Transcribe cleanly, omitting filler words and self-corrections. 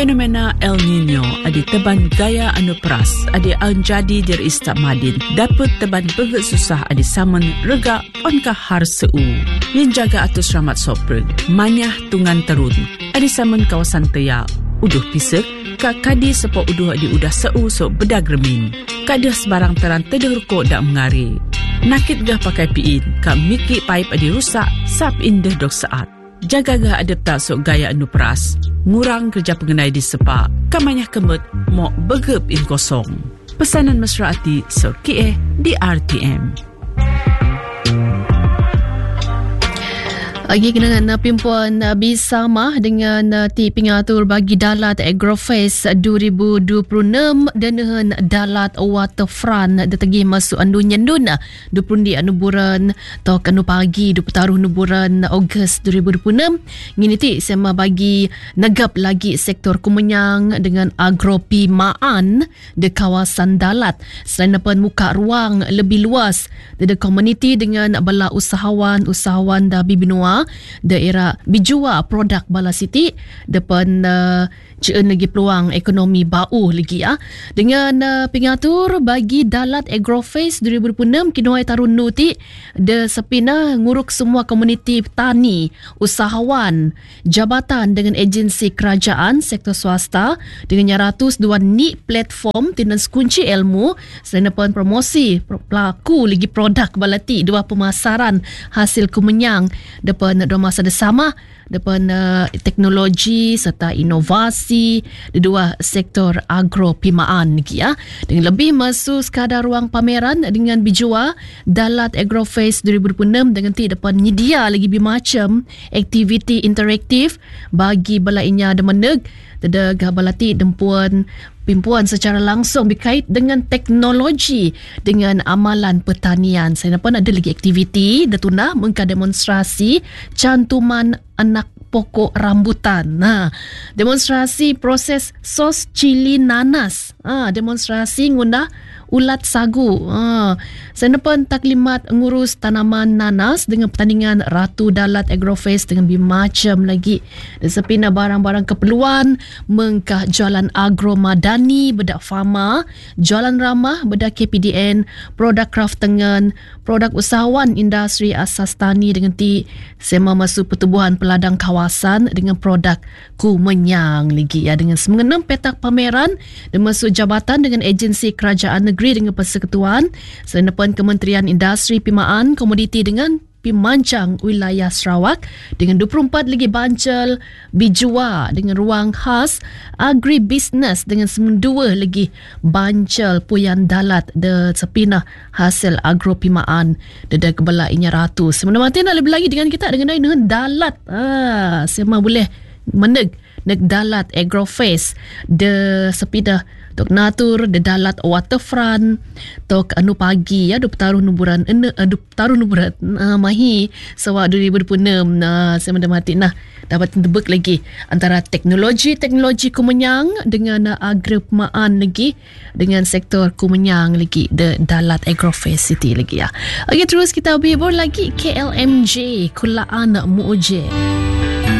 Fenomena El Nino ada teban gaya anu peras ada anjadi dari istak madin dapat teban beget susah ada saman rega onkah har seu yang jaga atus ramat sopreg manyah tungan terun ada saman kawasan teya uduh pisek kak kadi sepok uduh di udah seu so bedag remin kadah sebarang terang tedurko dak mengari nakit gah pakai piin kak miki paip adi rusak sap indah dok saat jaga gah adep tak sok gaya anu peras ngurang kerja pengenai di sepak kamanyah kemet mok begep in kosong pesanan mesra ati sok kie di RTM. Lagi kenangan pimpuan bersama dengan ti pengatur bagi dalat Agrofest 2026 dengan dalat waterfront detegi masuk andu nyendun 20 di anuburan atau anu pagi 20 taruh nuburan Ogos 2026 ngini ti sema bagi negap lagi sektor Kumenyang dengan agropimaan di kawasan dalat selain dapat muka ruang lebih luas di komuniti dengan bala usahawan da bibinua daerah bijua produk bala siti depan ceen lagi peluang ekonomi bau lagi ya dengan pengatur bagi dalat Agrofest 2026 kinuai tarun nuti de sepina nguruk semua komuniti tani usahawan jabatan dengan agensi kerajaan sektor swasta dengan 200 ni platform tinan kunci ilmu selain depan promosi pelaku lagi produk balati dua pemasaran hasil Kumenyang depan dua masa bersama depan teknologi serta inovasi di dua sektor agropimaan lagi ya. Dengan lebih masuk sekadar ruang pameran dengan bijua dalat Agrofest 2026 dengan ti depan nyedia lagi bermacam aktiviti interaktif bagi balainya demeneg dedeg balati dempuan pimpuan secara langsung berkait dengan teknologi dengan amalan pertanian. Saya nampak ada lagi aktiviti datuna mengka demonstrasi cantuman anak pokok rambutan. Nah, demonstrasi proses sos cili nanas. Demonstrasi ngundah ulat sagu. Saya nampak taklimat ngurus tanaman nanas dengan pertandingan Ratu Dalat Agrofest dengan bermacam lagi. Sepina barang-barang keperluan mengkah jualan agro madani bedak farma, jualan ramah bedak KPDN, produk craftengan, produk usahawan industri asas tani dengan ti sema masuk pertubuhan peladang kawasan dengan produk Kumenyang lagi ya dengan semengenam petak pameran dan masuk jabatan dengan agensi kerajaan negeri dengan persekutuan selain depan Kementerian Industri Pimaan Komoditi dengan Pimancang wilayah Sarawak dengan 24 lagi bancel bijua dengan ruang khas agribusiness dengan 92 lagi bancel puyan dalat de sepina hasil agropimaan de kebala inya ratus. Sebenarnya nak lebih lagi dengan kita dengan dalat sema boleh meneg dalat Agrofest de sepina tok natur de dalat waterfront tok anu pagi ya 20 taruh nuburan mahi sawak 2026 saya mendamati dapat tebak lagi antara teknologi Kumenyang dengan agropimaan lagi dengan sektor Kumenyang lagi de dalat Agrofest City lagi ya. Okey terus kita berhibur lagi KLMJ Kulaan Mu'uje.